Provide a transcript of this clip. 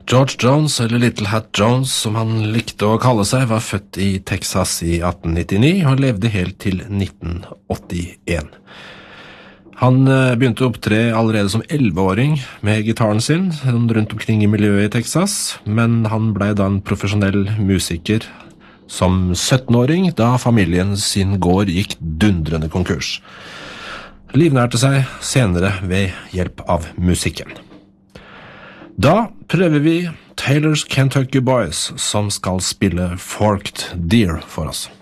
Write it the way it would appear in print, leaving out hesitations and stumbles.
George Jones, eller Little Hat Jones, som han likte å kalle seg, var født i Texas i 1899 og levde helt til 1981. Han begynte å opptre allerede som 11-åring med gitaren sin rundt omkring i miljøet i Texas, men han ble da en profesjonell musiker som 17-åring da familien sin gård gikk dundrende konkurs. Livnærte seg senere ved hjelp av musikken. Da prøver vi Taylor's Kentucky Boys, som skal spille Forked Deer for oss.